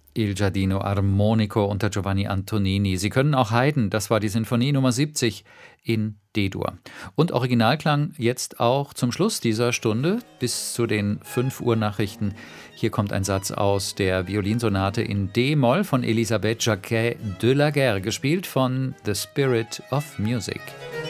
Il Giardino Armonico unter Giovanni Antonini. Sie können auch Haydn, das war die Sinfonie Nummer 70 in D-Dur. Und Originalklang jetzt auch zum Schluss dieser Stunde bis zu den 5 Uhr Nachrichten. Hier kommt ein Satz aus der Violinsonate in D-Moll von Elisabeth Jacquet de la Guerre, gespielt von The Spirit of Music.